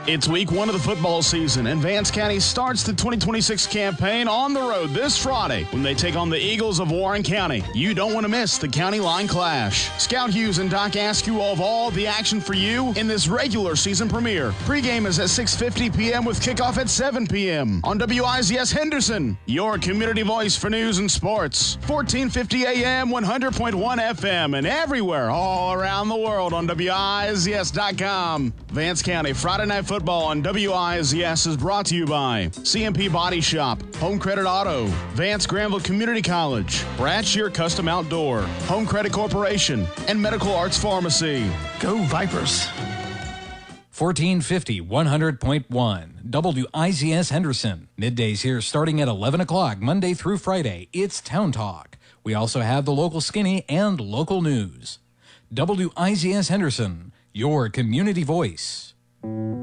It's week 1 of the football season, and Vance County starts the 2026 campaign on the road this Friday when they take on the Eagles of Warren County. You don't want to miss the County Line Clash. Scout Hughes and Doc Askew will have all the action for you in this regular season premiere. Pregame is at 6:50 p.m. with kickoff at 7 p.m. on WIZS Henderson, your community voice for news and sports. 1450 a.m., 100.1 FM, and everywhere all around the world on WIZS.com. Vance County Friday Night Football on WIZS is brought to you by CMP Body Shop, Home Credit Auto, Vance Granville Community College, Brad Shear Custom Outdoor, Home Credit Corporation, and Medical Arts Pharmacy. Go Vipers! 1450, 100.1, WIZS Henderson. Middays here starting at 11 o'clock, Monday through Friday. It's Town Talk. We also have the local skinny and local news. WIZS Henderson, your community voice.